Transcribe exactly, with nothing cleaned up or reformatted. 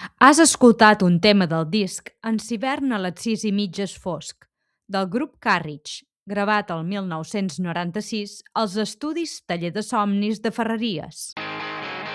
Has escoltat un tema del disc En s'hivern a les sis i mig és fosc, del grup Carriage, gravat el mil nou-cents noranta-sis als estudis Taller de Somnis de Ferreries.